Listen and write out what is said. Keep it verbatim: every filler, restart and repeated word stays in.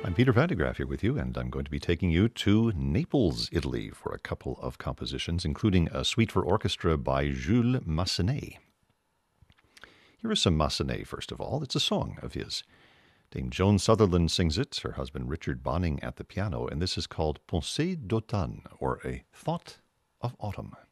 I'm Peter Vandegraff here with you, and I'm going to be taking you to Naples, Italy, for a couple of compositions, including a suite for orchestra by Jules Massenet. Here is some Massenet, first of all. It's a song of his. Dame Joan Sutherland sings it, her husband Richard Bonning at the piano, and this is called Pensée d'automne, or A Thought of Autumn.